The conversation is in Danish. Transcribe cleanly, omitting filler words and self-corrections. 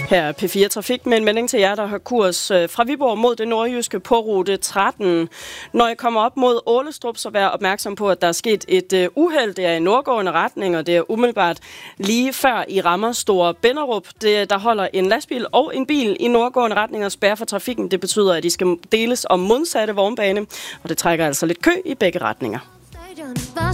Her er P4 Trafik med en melding til jer, der har kurs fra Viborg mod det nordjyske på rute 13. Når I kommer op mod Ålestrup, så vær opmærksom på, at der er sket et uheld. Det er i nordgående retning, og det er umiddelbart lige før I rammer Store Benderup. Der holder en lastbil og en bil i nordgående retning og spærrer for trafikken. Det betyder, at de skal deles om modsatte vognbane, og det trækker altså lidt kø i begge retninger.